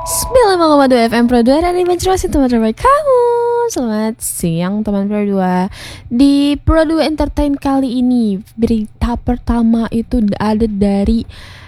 95,2 FM Pro 2 dari Banjarmasin, teman terbaik kamu. Selamat siang teman Pro 2. Di Pro 2 Entertain kali ini, berita pertama itu ada dari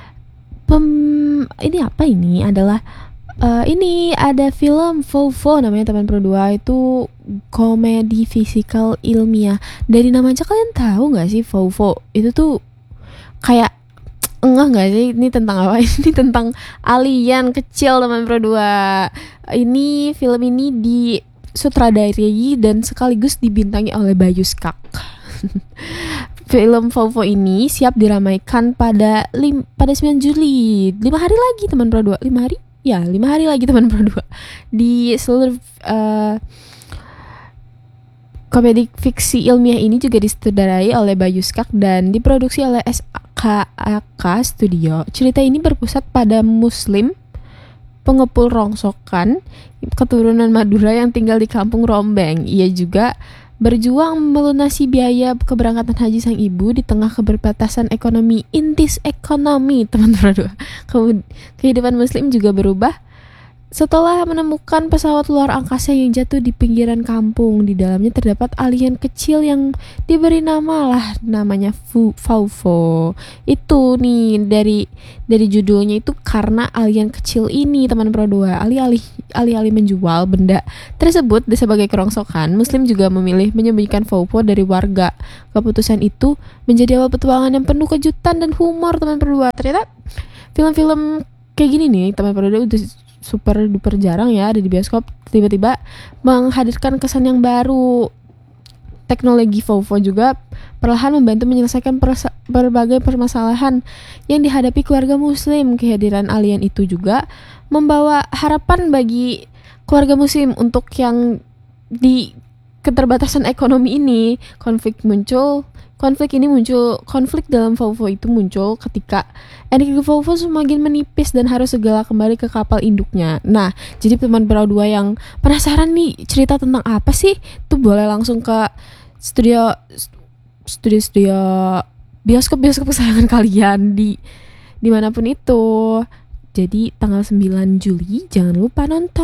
ini apa ini? Adalah ini ada film Vovo namanya teman Pro 2. Itu komedi fisikal ilmiah. Dari nama aja kalian tahu gak sih Vovo? Itu tuh kayak enggak gak sih, ini tentang apa? Ini tentang alien kecil teman Pro 2. Ini film ini disutradarai dan sekaligus dibintangi oleh Bayu Skak. Film Vovo ini siap diramaikan pada 9 Juli. 5 hari lagi teman Pro 2. 5 hari? Ya, 5 hari lagi teman Pro 2. Di seluruh komedi fiksi ilmiah ini juga disutradarai oleh Bayu Skak dan diproduksi oleh SKAK Studio. Cerita ini berpusat pada Muslim pengepul rongsokan keturunan Madura yang tinggal di kampung Rombeng. Ia juga berjuang melunasi biaya keberangkatan haji sang ibu di tengah keterbatasan ekonomi. Intis ekonomi teman berdua. Kehidupan Muslim juga berubah setelah menemukan pesawat luar angkasa yang jatuh di pinggiran kampung. Di dalamnya terdapat alien kecil yang diberi namanya Vovo. Itu nih dari judulnya itu karena alien kecil ini teman Pro 2 alih-alih menjual benda tersebut sebagai kerongsokan, Muslim juga memilih menyembunyikan Vovo dari warga. Keputusan itu menjadi awal petualangan yang penuh kejutan dan humor teman Pro 2. Ternyata film-film kayak gini nih teman Pro 2 udah super duper jarang ya ada di bioskop, tiba-tiba menghadirkan kesan yang baru. Teknologi Vovo juga perlahan membantu menyelesaikan berbagai permasalahan yang dihadapi keluarga Muslim. Kehadiran alien itu juga membawa harapan bagi keluarga Muslim untuk yang di keterbatasan ekonomi ini. Konflik dalam Vovo itu muncul ketika energi Vovo semakin menipis dan harus segera kembali ke kapal induknya. Nah, jadi teman Pro 2 yang penasaran nih cerita tentang apa sih, tuh boleh langsung ke studio bioskop kesayangan kalian di dimanapun itu. Jadi tanggal 9 Juli jangan lupa nonton.